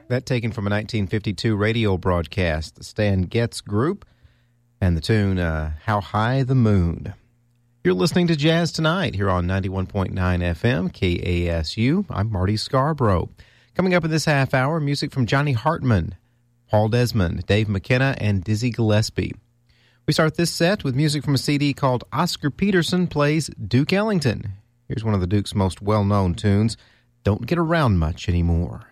That taken from a 1952 radio broadcast, the Stan Getz Group, and the tune, How High the Moon. You're listening to Jazz Tonight here on 91.9 FM, KASU. I'm Marty Scarborough. Coming up in this half hour, music from Johnny Hartman, Paul Desmond, Dave McKenna, and Dizzy Gillespie. We start this set with music from a CD called Oscar Peterson Plays Duke Ellington. Here's one of the Duke's most well-known tunes, Don't Get Around Much Anymore.